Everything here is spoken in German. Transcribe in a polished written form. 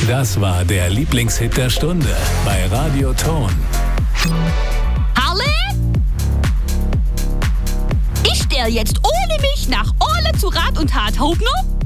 Das war der Lieblingshit der Stunde bei Radio Ton. Harle? Ich stell jetzt ohne mich nach Orle zu Rat und Tat. Haut noch?